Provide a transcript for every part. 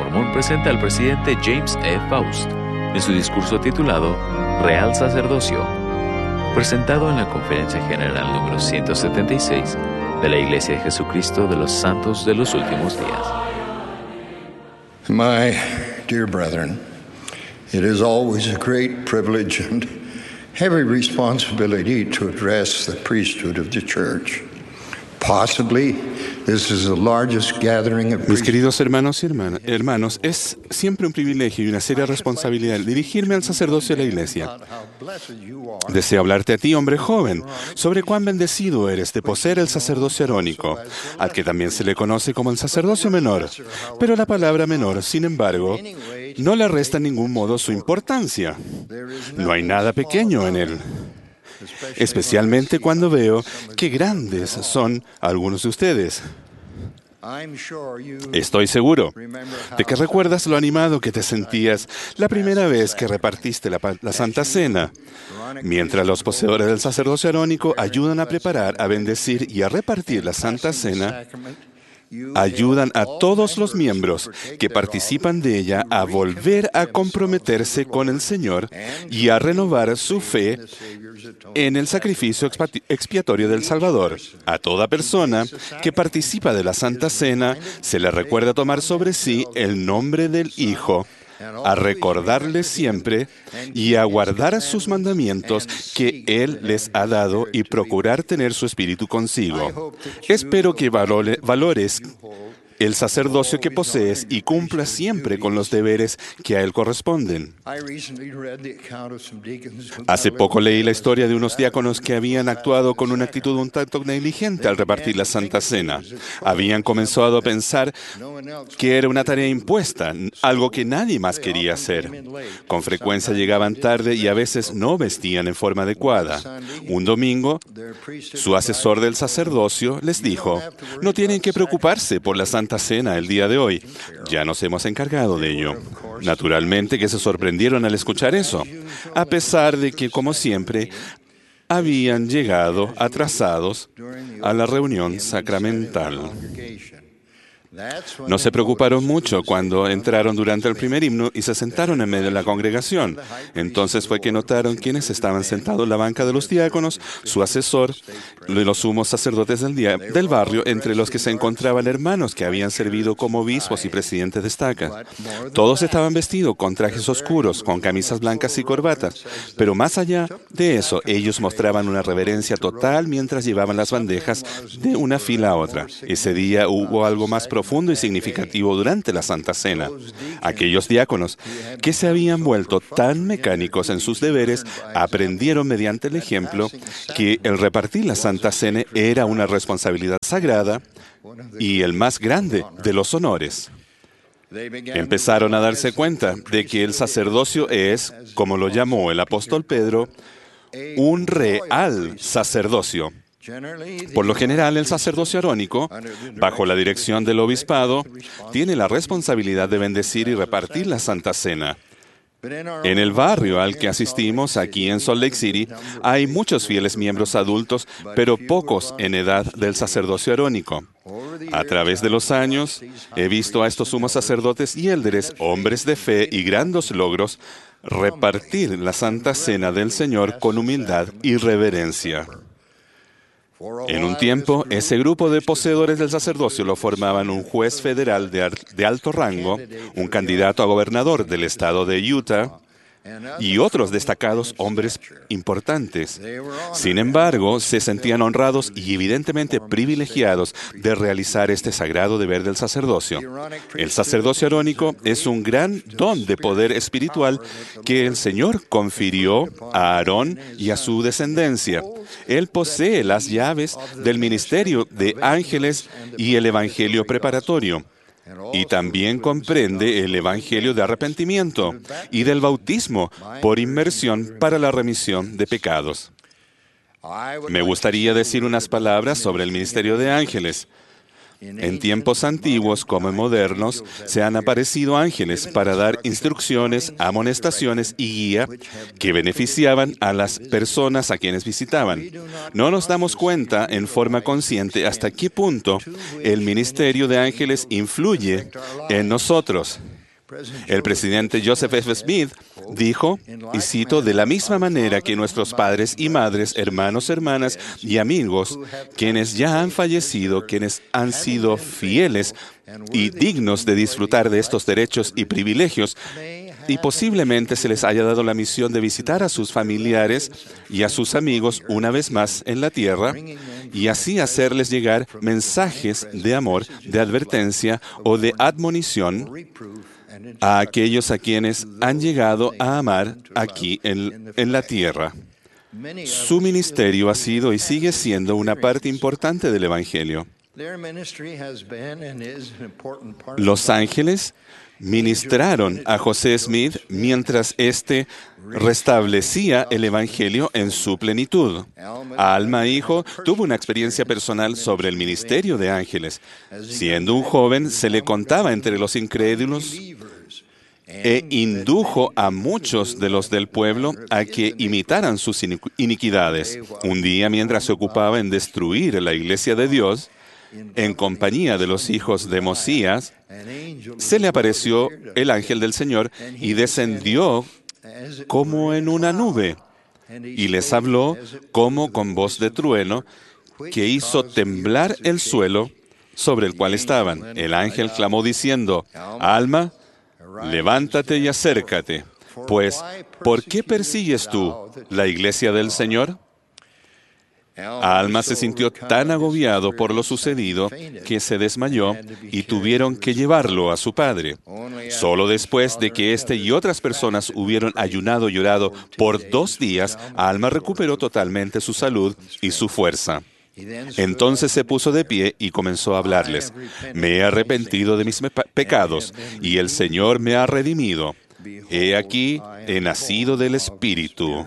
Mormón presenta al presidente James E. Faust en su discurso titulado Real Sacerdocio, presentado en la Conferencia General número 176 de la Iglesia de Jesucristo de los Santos de los Últimos Días. My dear brethren, it is always a great privilege and heavy responsibility to address the priesthood of the church. Possibly, this is the largest gathering of Mis queridos hermanos y hermanos, es siempre un privilegio y una seria responsabilidad dirigirme al sacerdocio de la Iglesia. Deseo hablarte a ti, hombre joven, sobre cuán bendecido eres de poseer el sacerdocio arónico, al que también se le conoce como el sacerdocio menor. Pero la palabra menor, sin embargo, no le resta en ningún modo su importancia. No hay nada pequeño en él. Especialmente cuando veo qué grandes son algunos de ustedes. Estoy seguro de que recuerdas lo animado que te sentías la primera vez que repartiste la Santa Cena, mientras los poseedores del sacerdocio arónico ayudan a preparar, a bendecir y a repartir la Santa Cena. Ayudan a todos los miembros que participan de ella a volver a comprometerse con el Señor y a renovar su fe en el sacrificio expiatorio del Salvador. A toda persona que participa de la Santa Cena se le recuerda tomar sobre sí el nombre del Hijo, a recordarle siempre y a guardar sus mandamientos que Él les ha dado y procurar tener su espíritu consigo. Espero que valores el sacerdocio que posees y cumplas siempre con los deberes que a él corresponden. Hace poco leí la historia de unos diáconos que habían actuado con una actitud un tanto negligente al repartir la Santa Cena. Habían comenzado a pensar que era una tarea impuesta, algo que nadie más quería hacer. Con frecuencia llegaban tarde y a veces no vestían en forma adecuada. Un domingo, su asesor del sacerdocio les dijo: "No tienen que preocuparse por la Santa Cena el día de hoy. Ya nos hemos encargado de ello". Naturalmente que se sorprendieron al escuchar eso, a pesar de que, como siempre, habían llegado atrasados a la reunión sacramental. No se preocuparon mucho cuando entraron durante el primer himno y se sentaron en medio de la congregación. Entonces fue que notaron quiénes estaban sentados en la banca de los diáconos, su asesor, los sumos sacerdotes del barrio, entre los que se encontraban hermanos que habían servido como obispos y presidentes de estacas. Todos estaban vestidos con trajes oscuros, con camisas blancas y corbatas. Pero más allá de eso, ellos mostraban una reverencia total mientras llevaban las bandejas de una fila a otra. Ese día hubo algo más profundo y significativo durante la Santa Cena. Aquellos diáconos que se habían vuelto tan mecánicos en sus deberes aprendieron mediante el ejemplo que el repartir la Santa Cena era una responsabilidad sagrada y el más grande de los honores. Empezaron a darse cuenta de que el sacerdocio es, como lo llamó el apóstol Pedro, un real sacerdocio. Por lo general, el sacerdocio arónico, bajo la dirección del obispado, tiene la responsabilidad de bendecir y repartir la Santa Cena. En el barrio al que asistimos, aquí en Salt Lake City, hay muchos fieles miembros adultos, pero pocos en edad del sacerdocio arónico. A través de los años, he visto a estos sumos sacerdotes y élderes, hombres de fe y grandes logros, repartir la Santa Cena del Señor con humildad y reverencia. En un tiempo, ese grupo de poseedores del sacerdocio lo formaban un juez federal de alto rango, un candidato a gobernador del estado de Utah y otros destacados hombres importantes. Sin embargo, se sentían honrados y evidentemente privilegiados de realizar este sagrado deber del sacerdocio. El sacerdocio arónico es un gran don de poder espiritual que el Señor confirió a Aarón y a su descendencia. Él posee las llaves del ministerio de ángeles y el evangelio preparatorio. Y también comprende el evangelio de arrepentimiento y del bautismo por inmersión para la remisión de pecados. Me gustaría decir unas palabras sobre el ministerio de ángeles. En tiempos antiguos como en modernos, se han aparecido ángeles para dar instrucciones, amonestaciones y guía que beneficiaban a las personas a quienes visitaban. No nos damos cuenta en forma consciente hasta qué punto el ministerio de ángeles influye en nosotros. El presidente Joseph F. Smith dijo, y cito, de la misma manera que nuestros padres y madres, hermanos, hermanas y amigos, quienes ya han fallecido, quienes han sido fieles y dignos de disfrutar de estos derechos y privilegios, y posiblemente se les haya dado la misión de visitar a sus familiares y a sus amigos una vez más en la tierra, y así hacerles llegar mensajes de amor, de advertencia o de admonición a aquellos a quienes han llegado a amar aquí en la tierra. Su ministerio ha sido y sigue siendo una parte importante del Evangelio. Los ángeles ministraron a José Smith mientras éste restablecía el Evangelio en su plenitud. Alma, hijo, tuvo una experiencia personal sobre el ministerio de ángeles. Siendo un joven, se le contaba entre los incrédulos e indujo a muchos de los del pueblo a que imitaran sus iniquidades. Un día, mientras se ocupaba en destruir la iglesia de Dios, en compañía de los hijos de Mosías, se le apareció el ángel del Señor y descendió como en una nube y les habló como con voz de trueno que hizo temblar el suelo sobre el cual estaban. El ángel clamó diciendo, Alma, levántate y acércate, pues, ¿por qué persigues tú la iglesia del Señor? Alma se sintió tan agobiado por lo sucedido que se desmayó y tuvieron que llevarlo a su padre. Solo después de que éste y otras personas hubieron ayunado y orado por 2 días, Alma recuperó totalmente su salud y su fuerza. Entonces se puso de pie y comenzó a hablarles. Me he arrepentido de mis pecados y el Señor me ha redimido. He aquí, he nacido del Espíritu.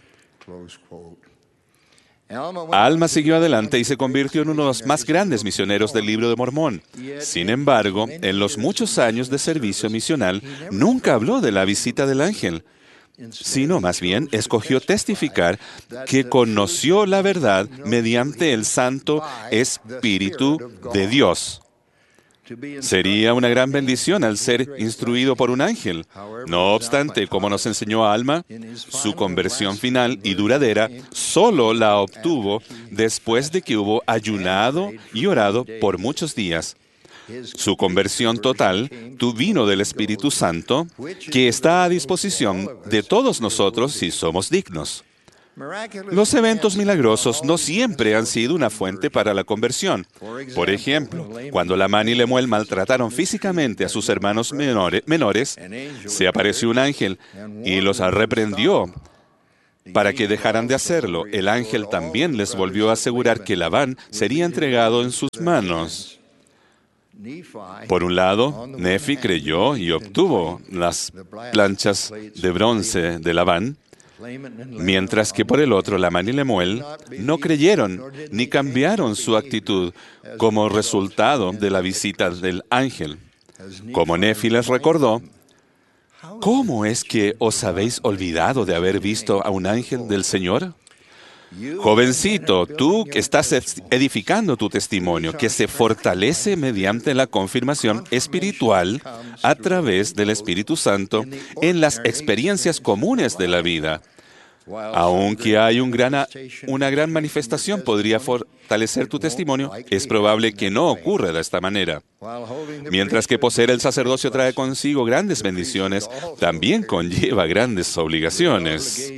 Alma siguió adelante y se convirtió en uno de los más grandes misioneros del Libro de Mormón. Sin embargo, en los muchos años de servicio misional, nunca habló de la visita del ángel, sino más bien escogió testificar que conoció la verdad mediante el Santo Espíritu de Dios. Sería una gran bendición al ser instruido por un ángel. No obstante, como nos enseñó Alma, su conversión final y duradera solo la obtuvo después de que hubo ayunado y orado por muchos días. Su conversión total vino del Espíritu Santo, que está a disposición de todos nosotros si somos dignos. Los eventos milagrosos no siempre han sido una fuente para la conversión. Por ejemplo, cuando Lamán y Lemuel maltrataron físicamente a sus hermanos menores, se apareció un ángel y los reprendió para que dejaran de hacerlo. El ángel también les volvió a asegurar que Labán sería entregado en sus manos. Por un lado, Nefi creyó y obtuvo las planchas de bronce de Labán, mientras que por el otro, Lamán y Lemuel no creyeron ni cambiaron su actitud como resultado de la visita del ángel. Como Nefi les recordó, ¿cómo es que os habéis olvidado de haber visto a un ángel del Señor? Jovencito, tú que estás edificando tu testimonio, que se fortalece mediante la confirmación espiritual a través del Espíritu Santo en las experiencias comunes de la vida. Aunque hay una gran manifestación podría fortalecer tu testimonio, es probable que no ocurra de esta manera. Mientras que poseer el sacerdocio trae consigo grandes bendiciones, también conlleva grandes obligaciones.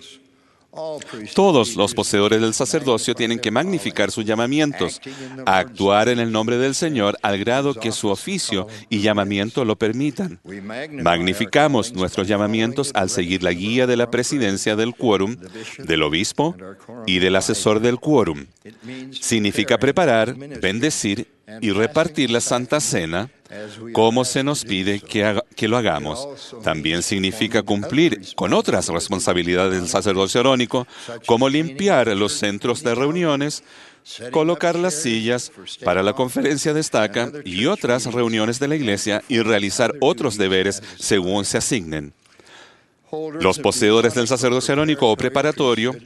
Todos los poseedores del sacerdocio tienen que magnificar sus llamamientos, actuar en el nombre del Señor al grado que su oficio y llamamiento lo permitan. Magnificamos nuestros llamamientos al seguir la guía de la presidencia del quórum, del obispo y del asesor del quórum. Significa preparar, bendecir y repartir la Santa Cena como se nos pide que lo hagamos. También significa cumplir con otras responsabilidades del sacerdocio arónico, como limpiar los centros de reuniones, colocar las sillas para la conferencia de estaca y otras reuniones de la iglesia y realizar otros deberes según se asignen. Los poseedores del sacerdocio arónico o preparatorio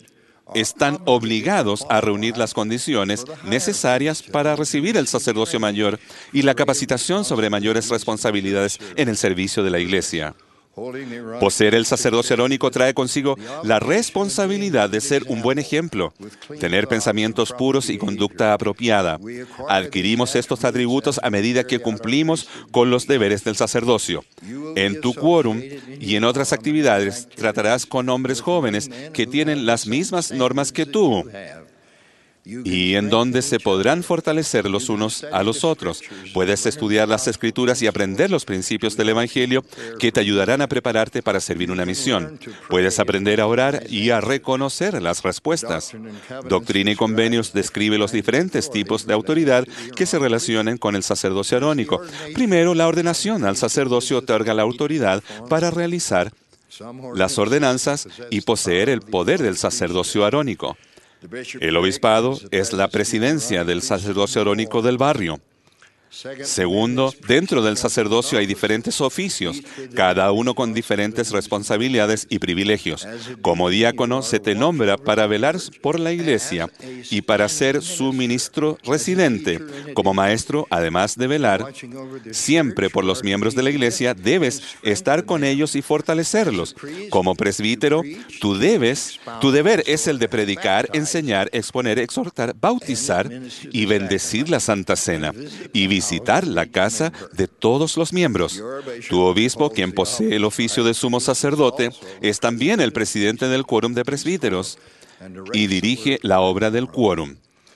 están obligados a reunir las condiciones necesarias para recibir el sacerdocio mayor y la capacitación sobre mayores responsabilidades en el servicio de la Iglesia. Poseer el sacerdocio arónico trae consigo la responsabilidad de ser un buen ejemplo, tener pensamientos puros y conducta apropiada. Adquirimos estos atributos a medida que cumplimos con los deberes del sacerdocio. En tu quórum y en otras actividades tratarás con hombres jóvenes que tienen las mismas normas que tú, y en donde se podrán fortalecer los unos a los otros. Puedes estudiar las Escrituras y aprender los principios del Evangelio que te ayudarán a prepararte para servir una misión. Puedes aprender a orar y a reconocer las respuestas. Doctrina y Convenios describe los diferentes tipos de autoridad que se relacionan con el sacerdocio arónico. Primero, la ordenación al sacerdocio otorga la autoridad para realizar las ordenanzas y poseer el poder del sacerdocio arónico. El obispado es la presidencia del sacerdocio arónico del barrio. Segundo, dentro del sacerdocio hay diferentes oficios, cada uno con diferentes responsabilidades y privilegios. Como diácono se te nombra para velar por la iglesia y para ser su ministro residente. Como maestro, además de velar siempre por los miembros de la iglesia, debes estar con ellos y fortalecerlos. Como presbítero, tu deber es el de predicar, enseñar, exponer, exhortar, bautizar y bendecir la Santa Cena y visitar la casa de todos los miembros. Tu obispo, quien posee el oficio de sumo sacerdote, es también el presidente del quórum de presbíteros y dirige la obra del quórum.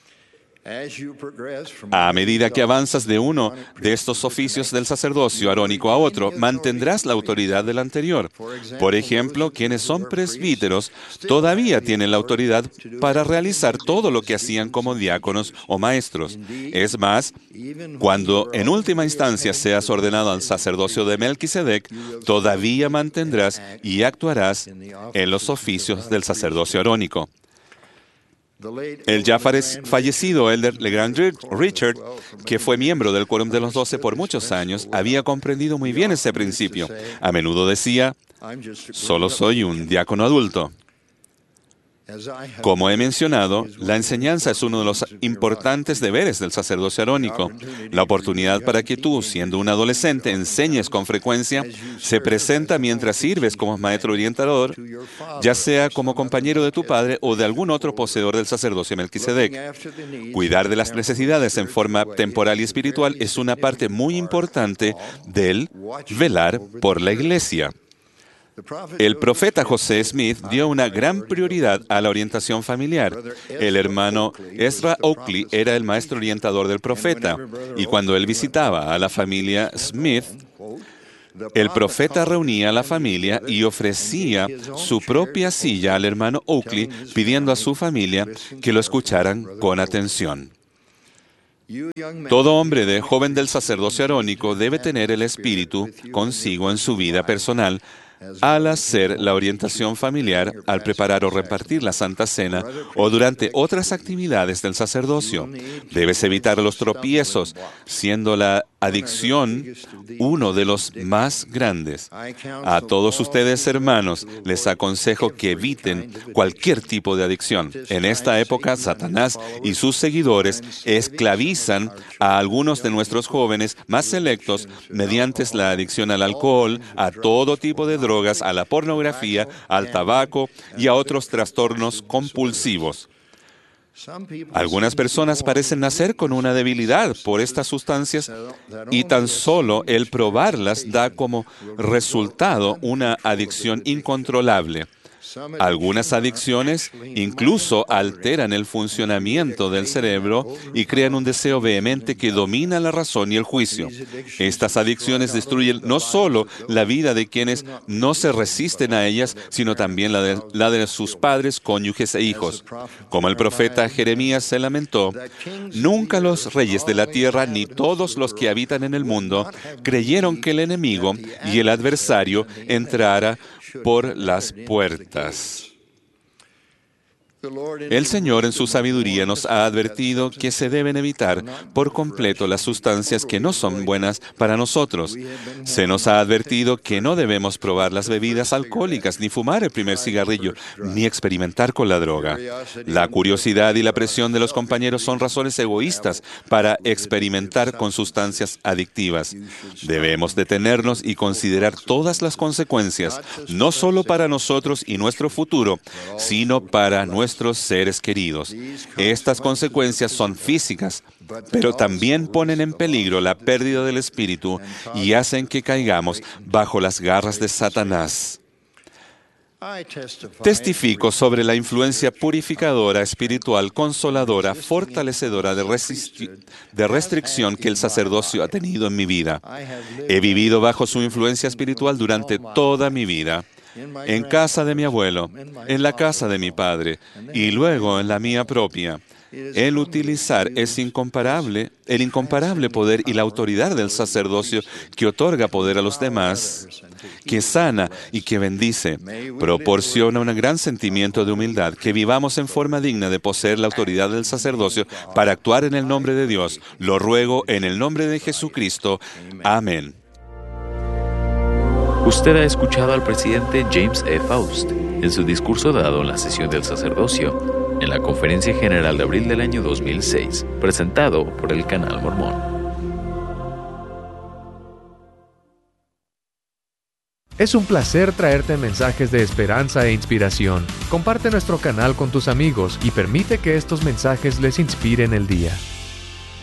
A medida que avanzas de uno de estos oficios del sacerdocio arónico a otro, mantendrás la autoridad del anterior. Por ejemplo, quienes son presbíteros todavía tienen la autoridad para realizar todo lo que hacían como diáconos o maestros. Es más, cuando en última instancia seas ordenado al sacerdocio de Melquisedec, todavía mantendrás y actuarás en los oficios del sacerdocio arónico. El ya fallecido elder LeGrand Richard, que fue miembro del Quórum de los 12 por muchos años, había comprendido muy bien ese principio. A menudo decía, solo soy un diácono adulto. Como he mencionado, la enseñanza es uno de los importantes deberes del sacerdocio arónico. La oportunidad para que tú, siendo un adolescente, enseñes con frecuencia, se presenta mientras sirves como maestro orientador, ya sea como compañero de tu padre o de algún otro poseedor del sacerdocio Melquisedec. Cuidar de las necesidades en forma temporal y espiritual es una parte muy importante del velar por la iglesia. El profeta José Smith dio una gran prioridad a la orientación familiar. El hermano Ezra Oakley era el maestro orientador del profeta, y cuando él visitaba a la familia Smith, el profeta reunía a la familia y ofrecía su propia silla al hermano Oakley, pidiendo a su familia que lo escucharan con atención. Todo hombre joven del sacerdocio arónico debe tener el Espíritu consigo en su vida personal al hacer la orientación familiar, al preparar o repartir la Santa Cena o durante otras actividades del sacerdocio. Debes evitar los tropiezos, siendo la adicción uno de los más grandes. A todos ustedes, hermanos, les aconsejo que eviten cualquier tipo de adicción. En esta época, Satanás y sus seguidores esclavizan a algunos de nuestros jóvenes más selectos mediante la adicción al alcohol, a todo tipo de drogas, a la pornografía, al tabaco y a otros trastornos compulsivos. Algunas personas parecen nacer con una debilidad por estas sustancias y tan solo el probarlas da como resultado una adicción incontrolable. Algunas adicciones incluso alteran el funcionamiento del cerebro y crean un deseo vehemente que domina la razón y el juicio. Estas adicciones destruyen no solo la vida de quienes no se resisten a ellas, sino también la de sus padres, cónyuges e hijos. Como el profeta Jeremías se lamentó, nunca los reyes de la tierra ni todos los que habitan en el mundo creyeron que el enemigo y el adversario entrara por las puertas. El Señor en su sabiduría nos ha advertido que se deben evitar por completo las sustancias que no son buenas para nosotros. Se nos ha advertido que no debemos probar las bebidas alcohólicas, ni fumar el primer cigarrillo, ni experimentar con la droga. La curiosidad y la presión de los compañeros son razones egoístas para experimentar con sustancias adictivas. Debemos detenernos y considerar todas las consecuencias, no solo para nosotros y nuestro futuro, sino para nuestros seres queridos. Estas consecuencias son físicas, pero también ponen en peligro la pérdida del espíritu y hacen que caigamos bajo las garras de Satanás. Testifico sobre la influencia purificadora, espiritual, consoladora, fortalecedora de restricción que el sacerdocio ha tenido en mi vida. He vivido bajo su influencia espiritual durante toda mi vida. En casa de mi abuelo, en la casa de mi padre y luego en la mía propia. El utilizar el incomparable poder y la autoridad del sacerdocio que otorga poder a los demás, que sana y que bendice, proporciona un gran sentimiento de humildad, que vivamos en forma digna de poseer la autoridad del sacerdocio para actuar en el nombre de Dios. Lo ruego en el nombre de Jesucristo. Amén. Usted ha escuchado al presidente James E. Faust en su discurso dado en la sesión del sacerdocio en la Conferencia General de abril del año 2006, presentado por el Canal Mormón. Es un placer traerte mensajes de esperanza e inspiración. Comparte nuestro canal con tus amigos y permite que estos mensajes les inspiren el día.